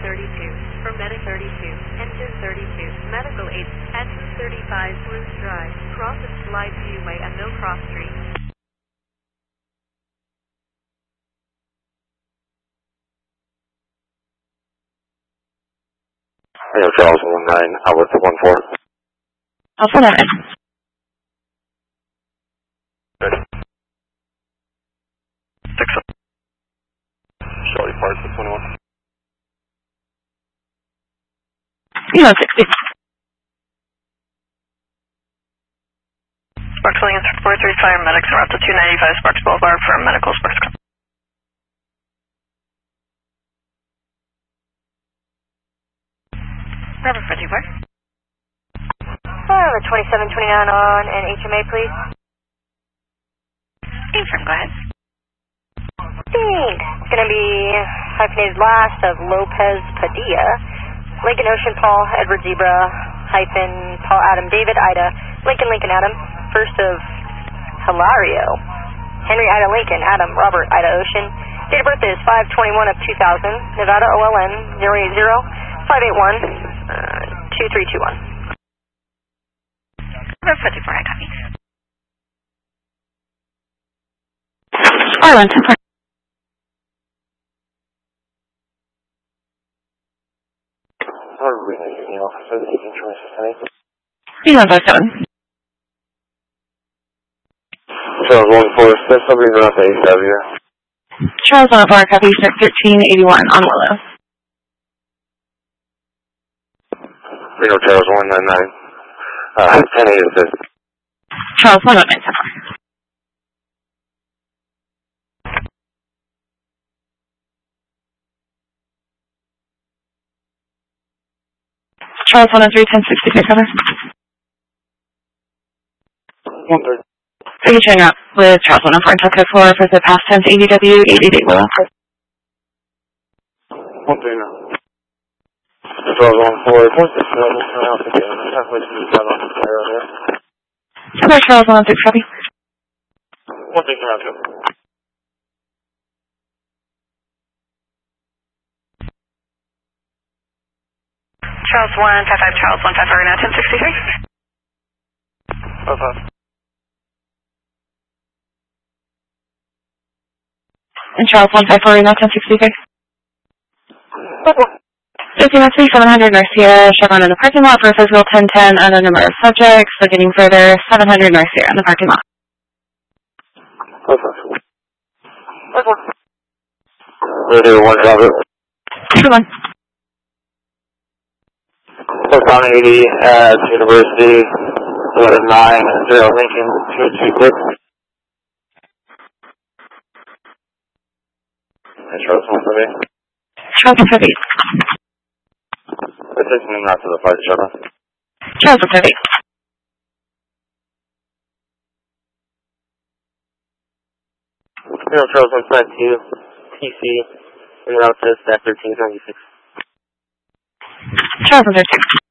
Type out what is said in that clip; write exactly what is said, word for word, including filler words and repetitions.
thirty-two. For Medic thirty-two. Engine thirty-two. Medical aid. At two thirty-five Bruce Drive. Cross at Slide Viewway and No Cross Street. Air Charles one nine, Albert one four. Alpha nine. Six. Charlie Park for twenty-one. Elo sixty. Sparks Williams four three five, medics are up to two ninety-five Sparks Boulevard for medical Sparks. Robert fifty-four. Uh, twenty-seven twenty-nine on an H M A, please. Affirm, go ahead. Fiend. It's going to be hyphenated last of Lopez Padilla. Lincoln Ocean Paul, Edward Zebra, hyphen Paul Adam David Ida, Lincoln Lincoln Adam, first of Hilario, Henry Ida Lincoln, Adam Robert Ida Ocean. Date of birth is five twenty-one of two thousand, Nevada O L N zero eight zero five eight one two three two one. Robert fifty-four, I copy. Arlen, ten four. Elo five seven. Charles one four, step somebody run up to A seven here. Charles one four, copy, start thirteen eighty-one on Willow. Reno Charles one nine nine, uh, ten eight assist. Charles one one nine, ten four. Charles one oh three, ten sixty-six, cover. one thirty. Thank you, chain route with Charles one oh four, Tokyo four for the past ten to eighty W, eighty eight Willow. one thirty now. Charles one four, what's the trouble? Halfway to the seven on the air there. Okay, Charles one oh six, copy. one thing come out to. Charles one five five, Charles one five five, now ten sixty-three. five five. And Charles one five four, now ten sixty-three. fifteen oh three, seven hundred North Sierra, Chevron in the parking lot for a physical ten ten and a number of subjects. So getting further, seven hundred North Sierra in the parking lot. Okay. Okay. Radio one, Robert. Two one. One eighty at University, eleven nine, zero Lincoln, two two six. And Charles one for me. Charles one fifty. It's listening not to the flight shuttle. Charles one fifty. Zero Charles one five two, T C, and route to staff thirteen seventy-six. Charles one thirty-six.